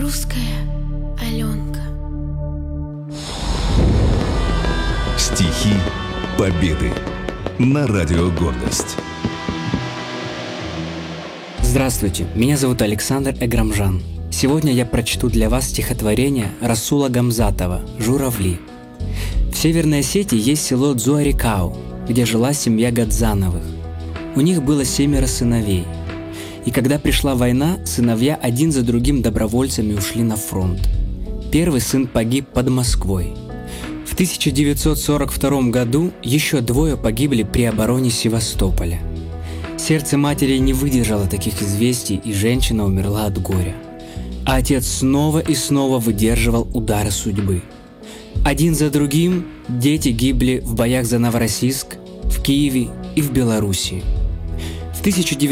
Русская Аленка. Стихи Победы на радио «Гордость». Здравствуйте, меня зовут Александр Эграмжан. Сегодня я прочту для вас стихотворение Расула Гамзатова «Журавли». В Северной Осетии есть село Дзуарикау, где жила семья Гадзановых. У них было 7 сыновей. И когда пришла война, сыновья один за другим добровольцами ушли на фронт. Первый сын погиб под Москвой. В 1942 году еще 2 погибли при обороне Севастополя. Сердце матери не выдержало таких известий, и женщина умерла от горя. А отец снова и снова выдерживал удары судьбы. Один за другим дети гибли в боях за Новороссийск, в Киеве и в Белоруссии. В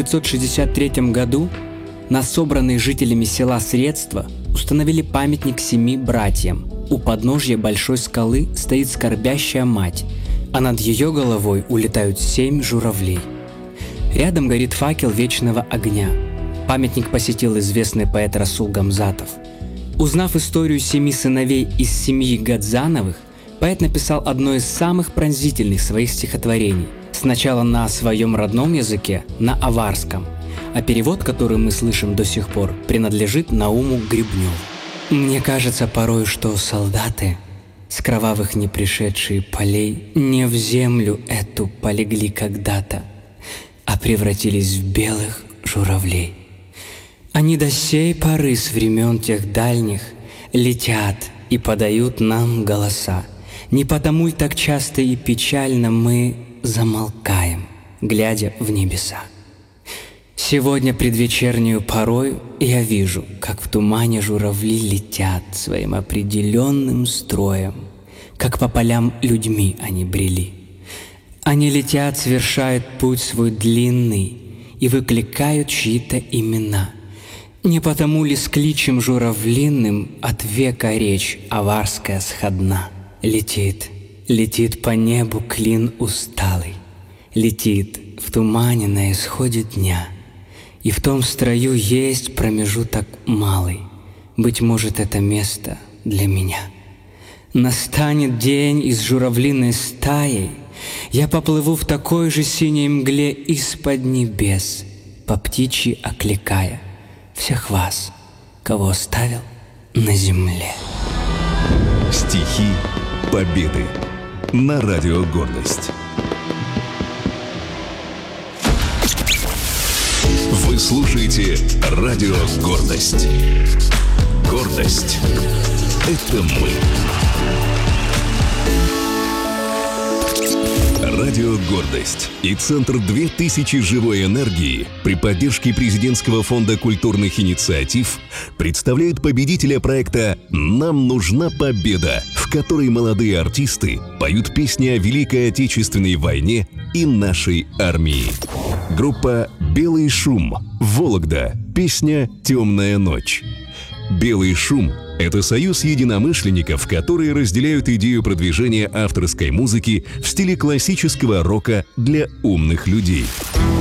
1963 году на собранные жителями села средства установили памятник 7 братьям. У подножья большой скалы стоит скорбящая мать, а над ее головой улетают 7 журавлей. Рядом горит факел вечного огня. Памятник посетил известный поэт Расул Гамзатов. Узнав историю 7 сыновей из семьи Гадзановых, поэт написал одно из самых пронзительных своих стихотворений. Сначала на своем родном языке, на аварском, а перевод, который мы слышим до сих пор, принадлежит Науму Гребневу. Мне кажется порой, что солдаты с кровавых не пришедшие полей не в землю эту полегли когда-то, а превратились в белых журавлей. Они до сей поры с времен тех дальних летят и подают нам голоса. Не потому ли так часто и печально мы замолкаем, глядя в небеса? Сегодня предвечернюю порою я вижу, как в тумане журавли летят своим определенным строем, как по полям людьми они брели. Они летят, совершают путь свой длинный и выкликают чьи-то имена. Не потому ли с кличем журавлиным от века речь аварская сходна? Летит, летит по небу клин усталый, летит в тумане на исходе дня. И в том строю есть промежуток малый, быть может, это место для меня. Настанет день, и с журавлиной стаей я поплыву в такой же синей мгле из-под небес, по птичьи окликая всех вас, кого оставил на земле. Стихи Победы на радио «Гордость». Вы слушаете радио «Гордость». Гордость — это мы. Радио «Гордость» и Центр 2000 живой энергии при поддержке Президентского фонда культурных инициатив представляют победителя проекта «Нам нужна победа», в которой молодые артисты поют песни о Великой Отечественной войне и нашей армии. Группа «Белый шум», Вологда, песня «Темная ночь». «Белый шум» — это союз единомышленников, которые разделяют идею продвижения авторской музыки в стиле классического рока для умных людей.